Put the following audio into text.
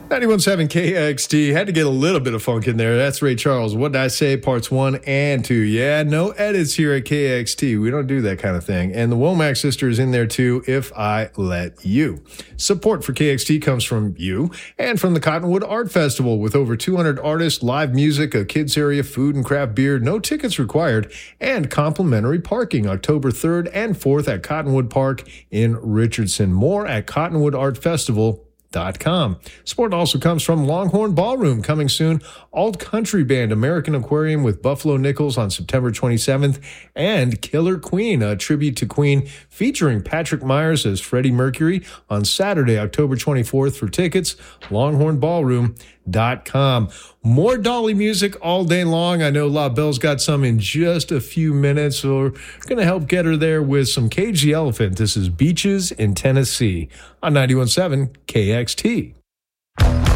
91.7 KXT. Had to get a little bit of funk in there. That's Ray Charles. What Did I Say? Parts 1 and 2. Yeah, no edits here at KXT. We don't do that kind of thing. And the Womack sisters in there too, If I Let You. Support for KXT comes from you and from the Cottonwood Art Festival with over 200 artists, live music, a kids area, food and craft beer, no tickets required, and complimentary parking October 3rd and 4th at Cottonwood Park in Richardson. More at cottonwoodartfestival.com. Support also comes from Longhorn Ballroom, coming soon. Alt country band American Aquarium with Buffalo Nichols on September 27th, and Killer Queen, a tribute to Queen featuring Patrick Myers as Freddie Mercury on Saturday, October 24th. For tickets, longhornballroom.com. More Dolly music all day long. I know La Belle's got some in just a few minutes, so we're going to help get her there with some Cage the Elephant. This is Beaches in Tennessee on 91.7 KXT.